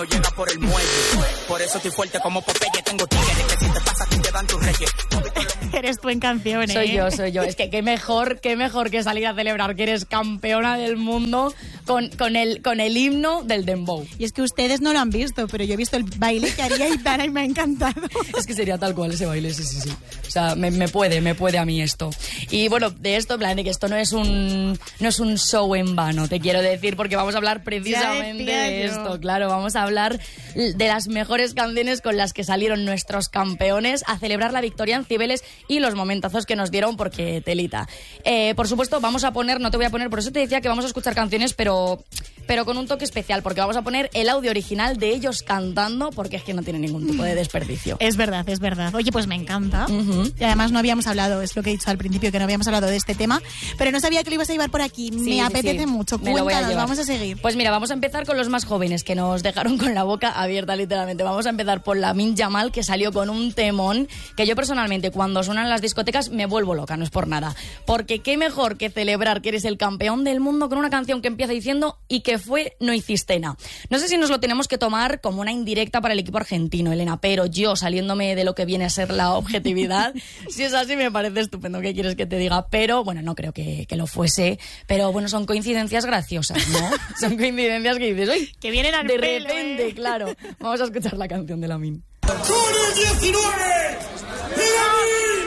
Llega por el muelle, por eso estoy fuerte como Popeye. Tengo tigres que si te pasa tú te dan tus reyes. Eres tú en canciones. Soy yo. Es que qué mejor que salir a celebrar que eres campeona del mundo con el himno del dembow. Y es que ustedes no lo han visto, pero yo he visto el baile que haría Aitana y me ha encantado. Es que sería tal cual ese baile, sí. O sea, me puede a mí esto. Y bueno, de esto, en plan, de que esto no es un show en vano, te quiero decir, porque vamos a hablar precisamente de esto. Claro, vamos a hablar de las mejores canciones con las que salieron nuestros campeones a celebrar la victoria en Cibeles y los momentazos que nos dieron, porque telita. Por supuesto, vamos a poner, no te voy a poner, por eso te decía que vamos a escuchar canciones, pero con un toque especial, porque vamos a poner el audio original de ellos cantando, porque es que no tiene ningún tipo de desperdicio. Es verdad. Oye, pues me encanta. Y además no habíamos hablado, es lo que he dicho al principio, que no habíamos hablado de este tema, pero no sabía que lo ibas a llevar por aquí. Me apetece mucho. Cuéntanos, vamos a seguir. Pues mira, vamos a empezar con los más jóvenes, que nos dejaron con la boca abierta, literalmente. Vamos a empezar por Lamine Yamal, que salió con un temón que yo personalmente, cuando suenan las discotecas, me vuelvo loca, no es por nada. Porque qué mejor que celebrar que eres el campeón del mundo con una canción que empieza diciendo "y que fue, no hiciste nada". No sé si nos lo tenemos que tomar como una indirecta para el equipo argentino, Elena, pero yo, saliéndome de lo que viene a ser la objetividad, si es así me parece estupendo. ¿Qué quieres que te diga? Pero bueno, no creo que lo fuese, pero bueno, son coincidencias graciosas, ¿no? Son coincidencias que dices, uy, que vienen al de pelo, repente, claro. Vamos a escuchar la canción de Lamine. Con el 19, Lamine.